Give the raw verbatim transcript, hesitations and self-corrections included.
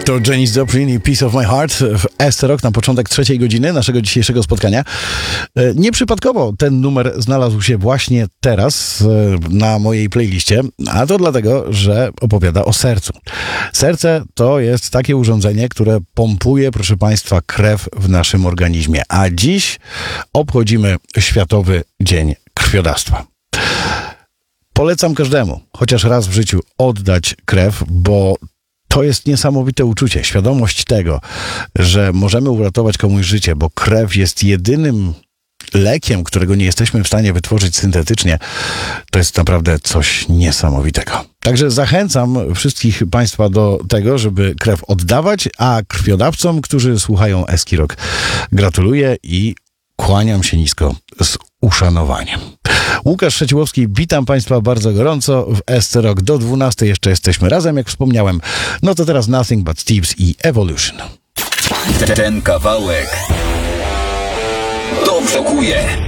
To Janis Joplin i Piece of My Heart w Ester Rock na początek trzeciej godziny naszego dzisiejszego spotkania. Nieprzypadkowo ten numer znalazł się właśnie teraz na mojej playliście, a to dlatego, że opowiada o sercu. Serce to jest takie urządzenie, które pompuje, proszę Państwa, krew w naszym organizmie, a dziś obchodzimy Światowy Dzień Krwiodawstwa. Polecam każdemu, chociaż raz w życiu, oddać krew, bo to jest niesamowite uczucie, świadomość tego, że możemy uratować komuś życie, bo krew jest jedynym lekiem, którego nie jesteśmy w stanie wytworzyć syntetycznie. To jest naprawdę coś niesamowitego. Także zachęcam wszystkich Państwa do tego, żeby krew oddawać, a krwiodawcom, którzy słuchają Eski Rock, gratuluję i kłaniam się nisko z uszanowaniem. Łukasz Szeciłowski, witam Państwa bardzo gorąco w Ester Rock. Do dwunastej jeszcze jesteśmy razem, jak wspomniałem. No to teraz Nothing But Thieves i Evolution. Ten kawałek dobrze kuje.